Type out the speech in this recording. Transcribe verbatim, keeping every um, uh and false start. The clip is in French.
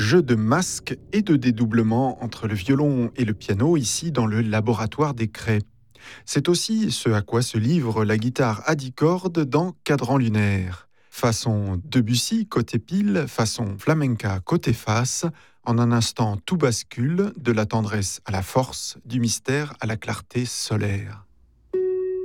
Jeu de masques et de dédoublement entre le violon et le piano ici dans le laboratoire des Craies. C'est aussi ce à quoi se livre la guitare à dix cordes dans Cadran lunaire. Façon Debussy côté pile, façon flamenca côté face, en un instant tout bascule, de la tendresse à la force, du mystère à la clarté solaire.